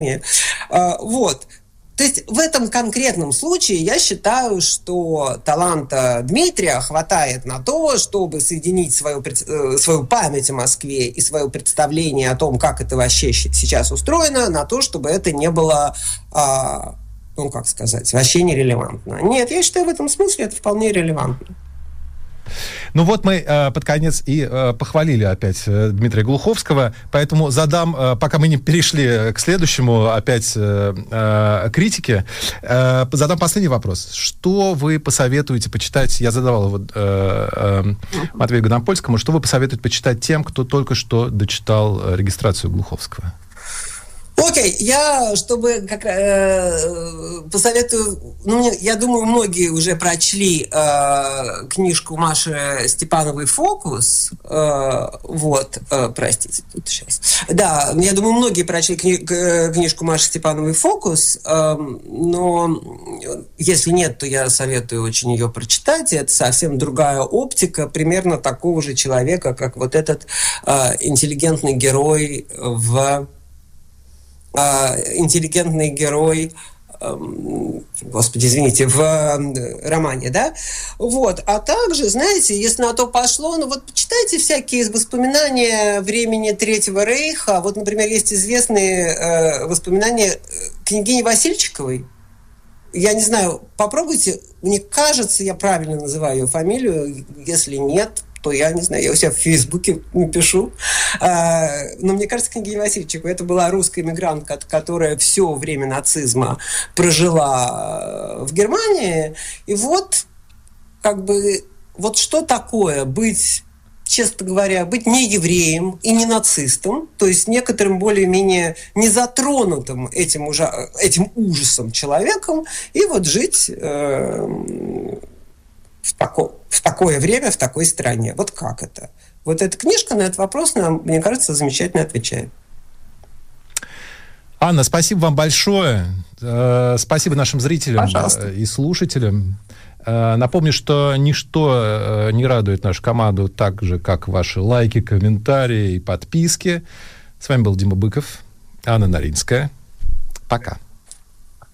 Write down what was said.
Вот. То есть в этом конкретном случае я считаю, что таланта Дмитрия хватает на то, чтобы соединить свою память о Москве и свое представление о том, как это вообще сейчас устроено, на то, чтобы это не было, вообще нерелевантно. Нет, я считаю, в этом смысле это вполне релевантно. Ну вот мы под конец и похвалили опять Дмитрия Глуховского, поэтому задам, пока мы не перешли к следующему опять критике, задам последний вопрос. Что вы посоветуете почитать, я задавал его Матвею Гонопольскому, что вы посоветуете почитать тем, кто только что дочитал регистрацию Глуховского? Окей, я, посоветую, я думаю, многие уже прочли книжку Маши Степановой «Фокус», простите, тут сейчас. Да, я думаю, многие прочли книжку Маши Степановой «Фокус», но если нет, то я советую очень ее прочитать. Это совсем другая оптика, примерно такого же человека, как вот этот интеллигентный герой в романе, да? Вот. А также, знаете, если на то пошло, почитайте всякие воспоминания времени Третьего Рейха. Вот, например, есть известные воспоминания княгини Васильчиковой. Я не знаю, попробуйте. Мне кажется, я правильно называю ее фамилию. Если нет, то я не знаю, я у себя в Фейсбуке напишу. Но мне кажется, княгиня Васильчикова, это была русская эмигрантка, которая все время нацизма прожила в Германии. И вот что такое быть, честно говоря, быть не евреем и не нацистом, то есть некоторым более-менее незатронутым этим ужасом человеком, и жить в такое время, в такой стране. Вот как это? Вот эта книжка на этот вопрос, мне кажется, замечательно отвечает. Анна, спасибо вам большое. Спасибо нашим зрителям и слушателям. Напомню, что ничто не радует нашу команду так же, как ваши лайки, комментарии и подписки. С вами был Дима Быков, Анна Наринская. Пока.